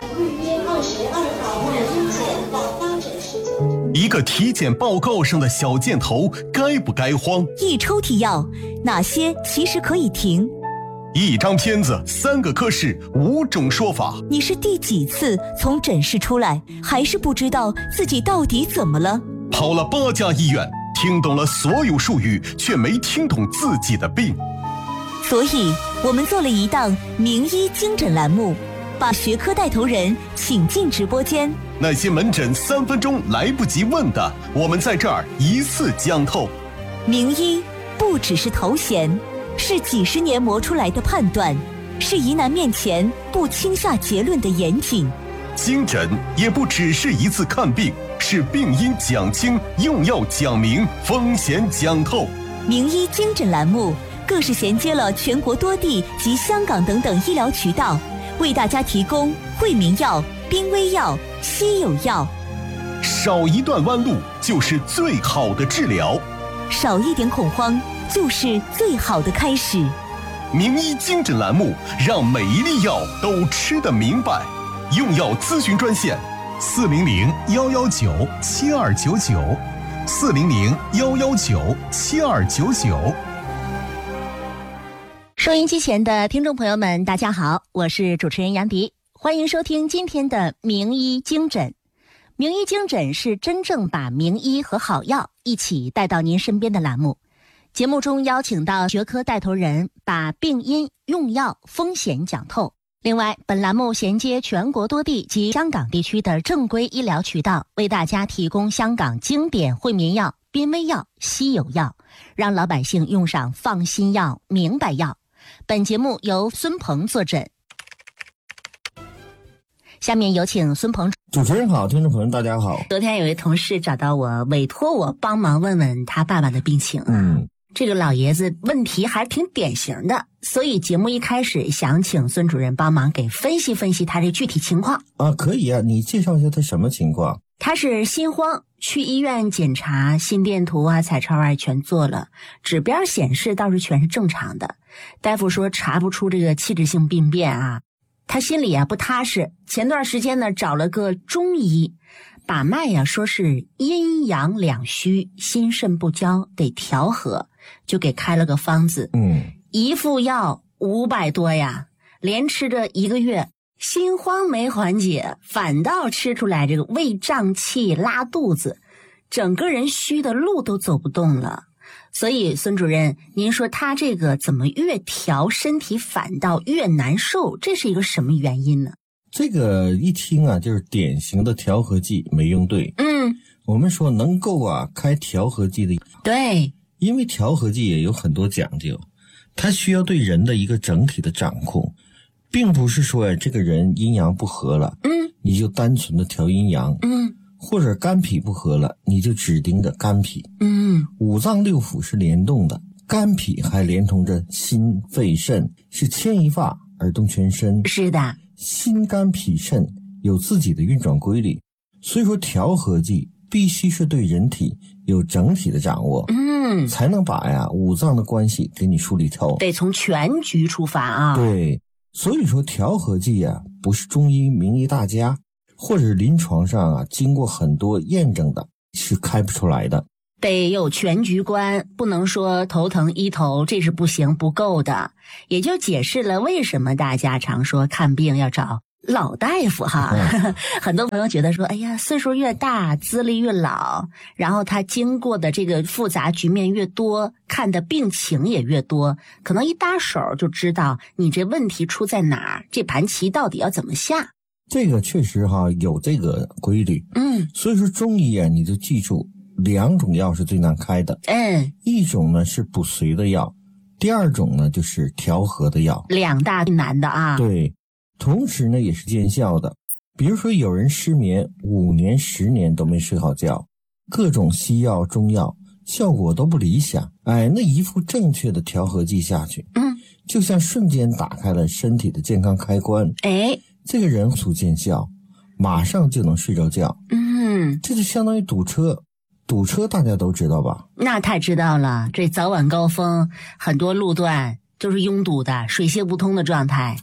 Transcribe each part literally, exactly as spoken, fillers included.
预约二十二号为体检到发诊时间。 一个体检报告上的小箭头该不该慌？ 一抽屉药，哪些其实可以停？ 一张片子，三个科室，五种说法。 你是第几次从诊室出来，还是不知道自己到底怎么了？ 跑了八家医院，听懂了所有术语，却没听懂自己的病。 所以我们做了一档名医精诊栏目，把学科带头人请进直播间。 那些门诊三分钟来不及问的，我们在这儿一次讲透。 名医不只是头衔，是几十年磨出来的判断，是疑难面前不轻下结论的严谨。 精诊也不只是一次看病，是病因讲清，用药讲明，风险讲透。 名医精诊栏目更是衔接了全国多地及香港等等医疗渠道，为大家提供惠民药、濒危药、稀有药。 少一段弯路就是最好的治疗， 少一点恐慌就是最好的开始。 名医精诊栏目，让每一粒药都吃得明白。用药咨询专线：四零零幺幺九七二九九，四零零幺幺九七二九九。 收音机前的听众朋友们，大家好，我是主持人杨迪，欢迎收听今天的名医精诊。名医精诊是真正把名医和好药一起带到您身边的栏目。节目中邀请到学科带头人，把病因、用药、风险讲透。另外，本栏目衔接全国多地及香港地区的正规医疗渠道，为大家提供香港经典惠民药、濒危药、稀有药，让老百姓用上放心药、明白药。本节目由孙鹏坐诊。下面有请孙鹏。 主持人好，听众朋友大家好。 昨天有位同事找到我，委托我帮忙问问他爸爸的病情。 嗯， 这个老爷子问题还挺典型的，所以节目一开始想请孙主任帮忙给分析分析他这具体情况。 啊，可以啊，你介绍一下他什么情况？ 他是心慌，去医院检查，心电图啊、彩超啊全做了，指标显示倒是全是正常的。大夫说查不出这个器质性病变啊，他心里啊不踏实。前段时间呢找了个中医，把脉呀、啊、说是阴阳两虚，心肾不交，得调和，就给开了个方子。 嗯， 一副药五百多呀，连吃着一个月。心慌没缓解，反倒吃出来这个胃胀气、拉肚子，整个人虚的路都走不动了。所以孙主任，您说他这个怎么越调身体反倒越难受，这是一个什么原因呢？ 这个一听啊，就是典型的调和剂没用对。 嗯， 我们说能够啊开调和剂的， 对， 因为调和剂也有很多讲究，它需要对人的一个整体的掌控。并不是说呀，这个人阴阳不和了， 嗯， 你就单纯的调阴阳， 嗯， 或者肝脾不和了，你就指定着肝脾， 嗯， 五脏六腑是联动的，肝脾还连同着心、肺、肾，是牵一发而动全身。 是的， 心、肝、脾、肾有自己的运转规律，所以说调和剂必须是对人体有整体的掌握， 嗯， 才能把呀五脏的关系给你梳理透， 得从全局出发啊。 对。所以说调和剂啊，不是中医名医大家或者临床上啊经过很多验证的是开不出来的， 得有全局观，不能说头疼医头，这是不行不够的。也就解释了为什么大家常说看病要找老大夫哈。嗯、很多朋友觉得说，哎呀，岁数越大资历越老，然后他经过的这个复杂局面越多，看的病情也越多，可能一搭手就知道你这问题出在哪儿，这盘棋到底要怎么下。 这个确实哈有这个规律。 嗯， 所以说中医啊，你就记住两种药是最难开的。 嗯， 一种呢是补髓的药，第二种呢就是调和的药， 两大难的啊。 对，同时呢也是见效的。比如说有人失眠五年十年都没睡好觉，各种西药中药效果都不理想，哎，那一副正确的调和剂下去， 嗯， 就像瞬间打开了身体的健康开关， 哎， 这个人速见效，马上就能睡着觉。 嗯， 这就相当于堵车，堵车大家都知道吧？ 那太知道了，这早晚高峰很多路段就是拥堵的，水泄不通的状态。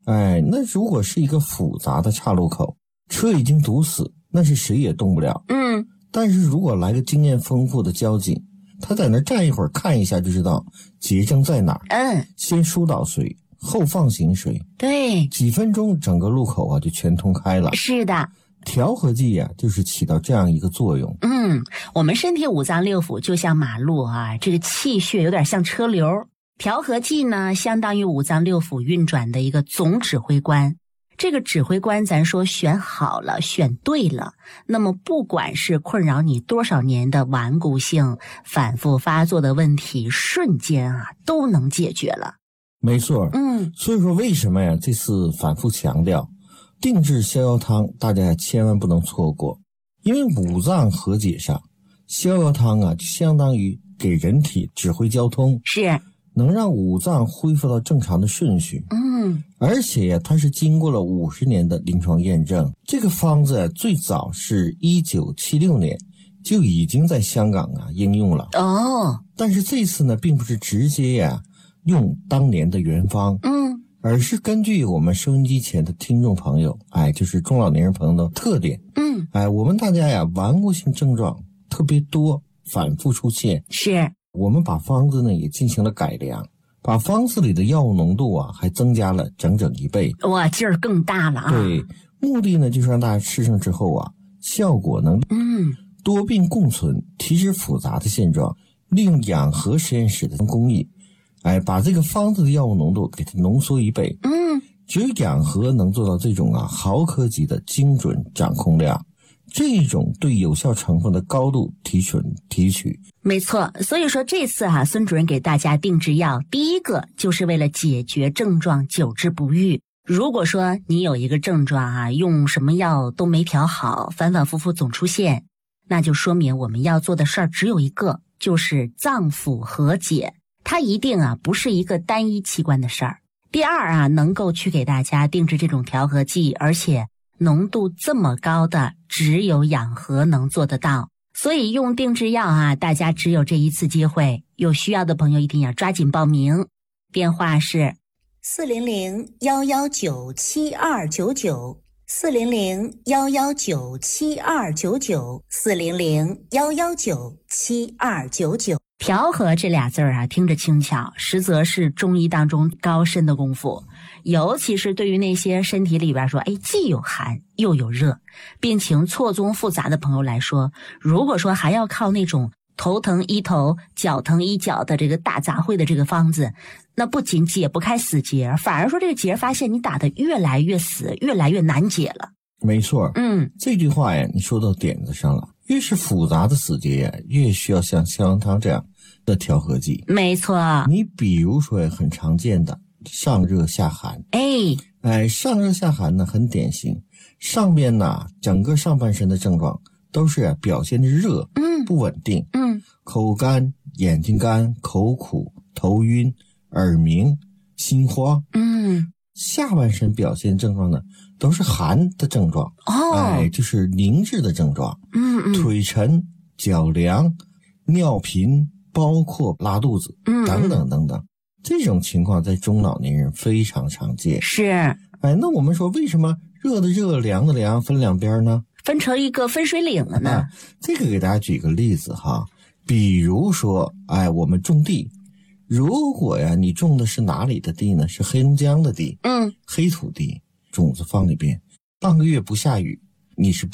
哎，那如果是一个复杂的岔路口，车已经堵死，那是谁也动不了。 嗯， 但是如果来个经验丰富的交警，他在那儿站一会儿，看一下就知道结症在哪儿。 嗯， 先疏导谁，后放行谁， 对， 几分钟整个路口啊就全通开了。 是的。 调和剂啊，就是起到这样一个作用。 嗯，我们身体五脏六腑就像马路啊，这个气血有点像车流。调和剂呢，相当于五脏六腑运转的一个总指挥官。这个指挥官咱说选好了，选对了，那么不管是困扰你多少年的顽固性、反复发作的问题，瞬间啊都能解决了。 没错。 嗯， 所以说为什么呀？这次反复强调，定制逍遥汤大家千万不能错过，因为五脏和解上，逍遥汤啊就相当于给人体指挥交通， 是能让五脏恢复到正常的顺序。 嗯， 而且呀，它是经过了五十年的临床验证。这个方子最早是一九七六年就已经在香港啊应用了。 哦， 但是这次呢，并不是直接呀用当年的原方， 嗯， 而是根据我们收音机前的听众朋友，哎，就是中老年人朋友的特点， 嗯， 哎，我们大家呀，顽固性症状特别多，反复出现， 是我们把方子呢也进行了改良，把方子里的药物浓度啊还增加了整整一倍， 哇，劲儿更大了啊！ 对，目的呢就是让大家吃上之后啊，效果能嗯多病共存，提示复杂的现状，利用养和实验室的工艺，哎，把这个方子的药物浓度给它浓缩一倍。 嗯， 只有养和能做到这种啊毫克级的精准掌控量，这种对有效成分的高度提纯提取。 没错。所以说这次啊，孙主任给大家定制药，第一个就是为了解决症状久治不愈。如果说你有一个症状啊，用什么药都没调好，反反复复总出现，那就说明我们要做的事儿只有一个，就是脏腑和解。它一定啊不是一个单一器官的事儿。第二啊，能够去给大家定制这种调和剂，而且浓度这么高的，只有养和能做得到。所以用定制药啊，大家只有这一次机会，有需要的朋友一定要抓紧报名。电话是四零零幺幺九七二九九，四零零幺幺九七二九九，四零零幺幺九七二九九。 调和这俩字儿啊，听着轻巧，实则是中医当中高深的功夫。尤其是对于那些身体里边说，哎，既有寒又有热，病情错综复杂的朋友来说，如果说还要靠那种头疼医头、脚疼医脚的这个大杂烩的这个方子，那不仅解不开死结，反而说这个结发现你打得越来越死，越来越难解了。 没错， 嗯， 这句话呀，你说到点子上了。越是复杂的死结呀，越需要像逍遥汤这样的调和剂。 没错， 你比如说很常见的上热下寒， 哎哎，上热下寒呢很典型，上面呢整个上半身的症状都是、啊、表现的热， 嗯， 不稳定， 嗯， 口干、眼睛干、口苦、头晕、耳鸣、心慌， 嗯， 下半身表现症状呢都是寒的症状， 哦， 哎，就是凝滞的症状， 嗯嗯， 腿沉、脚凉、尿频，包括拉肚子， 嗯， 等等等等，这种情况在中老年人非常常见。 是， 哎，那我们说为什么热的热，凉的凉，分两边呢？ 分成一个分水岭了呢？ 啊、这个给大家举个例子哈，比如说，哎，我们种地，如果呀你种的是哪里的地呢？是黑龙江的地， 嗯， 黑土地，种子放里边，半个月不下雨，你是